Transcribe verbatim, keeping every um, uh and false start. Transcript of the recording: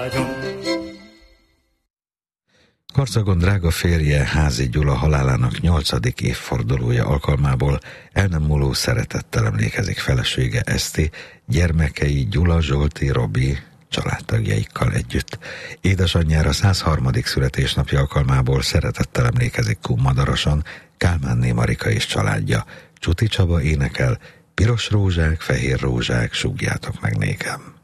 Karcagon drága férje, Házi Gyula halálának nyolcadik évfordulója alkalmából el nem múló szeretettel emlékezik felesége Eszti, gyermekei Gyula, Zsolti, Robi családtagjaikkal együtt. Édesanyjára százharmadik születésnapja alkalmából szeretettel emlékezik Kunmadaroson Kálmánné Marika és családja. Csuti Csaba énekel: piros rózsák, fehér rózsák, súgjátok meg nékem.